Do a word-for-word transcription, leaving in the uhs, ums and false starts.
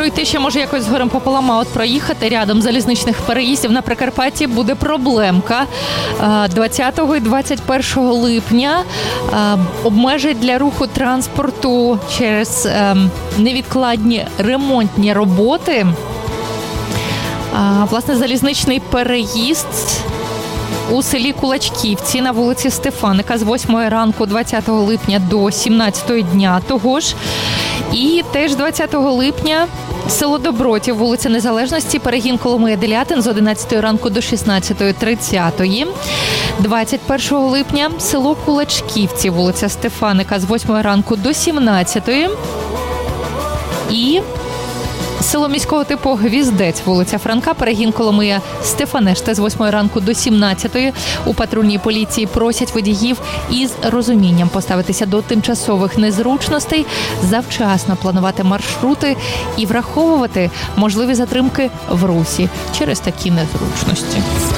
пройти ще може якось згорем пополам, а от проїхати рядом залізничних переїздів на Прикарпатті буде проблемка. двадцятого і двадцять першого липня обмежать для руху транспорту через невідкладні ремонтні роботи. Власне, залізничний переїзд у селі Кулачківці на вулиці Стефаника з восьмої ранку двадцятого липня до сімнадцятої дня того ж. І теж двадцятого липня село Добротів, вулиця Незалежності, перегін Коломия-Делятин з одинадцятої ранку до шістнадцятої тридцятої. двадцять першого липня село Кулачківці, вулиця Стефаника з восьмої ранку до сімнадцятої. І село міського типу Гвіздець, вулиця Франка, перегін Коломия-Стефанешта з восьмої ранку до сімнадцятої. У патрульній поліції просять водіїв із розумінням поставитися до тимчасових незручностей, завчасно планувати маршрути і враховувати можливі затримки в русі через такі незручності.